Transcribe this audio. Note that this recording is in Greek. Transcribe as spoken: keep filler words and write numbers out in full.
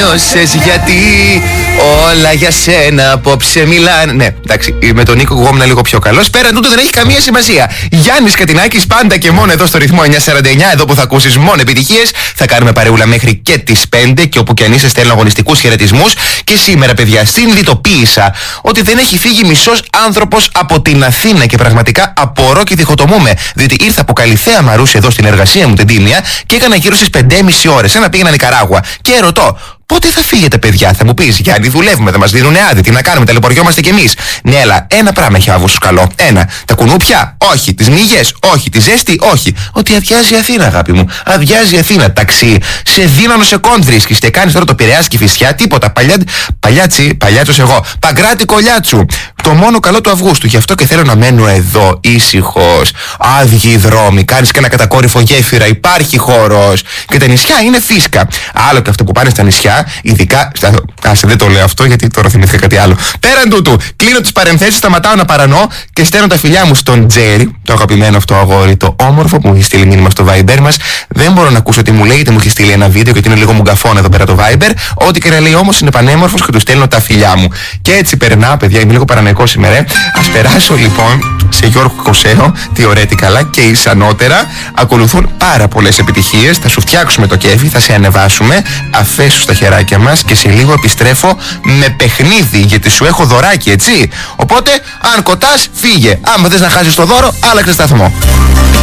νιώσες γιατί όλα για σένα απόψε μιλάνε. Ναι, εντάξει, με τον Νίκο εγώ ήμουν λίγο πιο καλός. Πέραν τούτο δεν έχει καμία σημασία. Γιάννης Κατινάκης πάντα και μόνο εδώ στο ρυθμό εννιακόσια σαράντα εννιά, εδώ που θα ακούσεις μόνο επιτυχίες. Θα κάνουμε παρεούλα μέχρι και τις πέντε και όπου και αν είσαι στέλνω αγωνιστικούς χαιρετισμούς. Και σήμερα, παιδιά, συνειδητοποίησα ότι δεν έχει φύγει μισός άνθρωπος από την Αθήνα και πραγματικά απορώ και διχοτομούμε. Διότι ήρθα από Καλιθέα Μαρούσι εδώ στην εργασία μου την Τίμια και έκανα γύρω στις πέντε και μισή ώρες. Ένα πήγαινα Νικαράγουα. Και ρωτώ, πότε θα φύγετε, παιδιά? Θα μου πεις, Γιάννη, δουλεύουμε, δεν μας δίνουν άδεια. Τι να κάνουμε, ταλαιπωριόμαστε κι εμείς. Ναι, αλλά ένα πράγμα έχει άβουσος καλό. Ένα. Τα κουνούπια, όχι. Τις μύγες, όχι. Τη ζέστη, όχι. Ότι αδειάζει η Αθήνα, αγάπη μου. Αδειάζει η Αθήνα. Ταξί. Σε δύναμο σε κόντ βρίσκεις και κάνεις τώρα το Πειραιάς και Φυσιά. Τίποτα. Παλιά, παλιάτσι, παλιάτσος εγώ. Παγκράτη Κολιάτσου. Το μόνο καλό του Αυγούστου. Γι' αυτό και θέλω να μένω εδώ, ήσυχος. Άδειοι δρόμοι. Κάνεις και ένα κατακόρυφο γέφυρα. Υπάρχει χώρος. Και τα νησιά είναι φύσκα. Άλλο και αυτό που πάνε στα νησιά, ειδικά. Στα... Άσε, δεν το λέω αυτό γιατί τώρα θυμήθηκα κάτι άλλο. Πέραν τούτου, κλείνω τις παρενθέσεις, σταματάω να παρανώ και στέλνω τα φιλιά μου στον Τζέρι, το αγαπημένο αυτό αγόρι, το όμορφο που μου έχει στείλει μήνυμα στο Viber μας. Δεν μπορώ να ακούσω τι μου λέει, γιατί μου έχει στείλει ένα βίντεο γιατί είναι λίγο μουγκαφών εδώ πέρα το Viber. Ό,τι και να λέει όμως είναι πανέμορφος και του στέλνω τα φιλιά μου. Και έτσι περνάω, παιδιά, είμαι λίγο παρανοϊκός σήμερα. Ας περάσω λοιπόν σε Γιώργο Κοσέο, τι ωραία, τι καλά και ισανότερα. Ακολουθούν πάρα πολλές επιτυχίες. Θα σου φτιάξουμε το κέφι, θα σε ανεβάσουμε. Αφέσου στα χεράκια μας και σε λίγο επιστρέφω με παιχνίδι, γιατί σου έχω δωράκι, έτσι. Οπότε, αν κοτάς, φύγε. Άμα θες να χάσεις το δώρο, άλλαξε σταθμό.